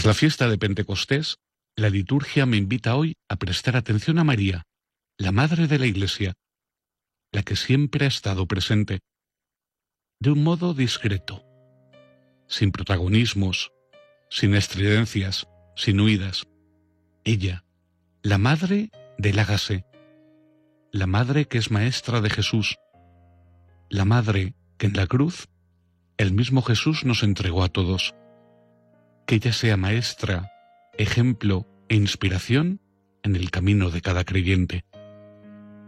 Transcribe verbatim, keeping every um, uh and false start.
Tras la fiesta de Pentecostés, la liturgia me invita hoy a prestar atención a María, la Madre de la Iglesia, la que siempre ha estado presente, de un modo discreto, sin protagonismos, sin estridencias, sin huidas. Ella, la Madre del Hágase, la Madre que es maestra de Jesús, la Madre que en la cruz el mismo Jesús nos entregó a todos. Que ella sea maestra, ejemplo e inspiración en el camino de cada creyente.